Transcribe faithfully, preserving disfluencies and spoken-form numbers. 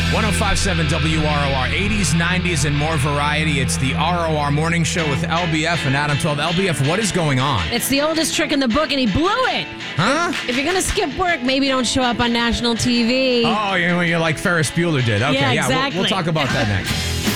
ten fifty-seven W R O R, eighties, nineties, and more variety. It's the R O R Morning Show with L B F and Adam twelve. L B F, what is going on? It's the oldest trick in the book, and he blew it. Huh? If you're going to skip work, maybe don't show up on national T V. Oh, you know, you're like Ferris Bueller did. Okay, Yeah, yeah, we'll, exactly. we'll talk about that next.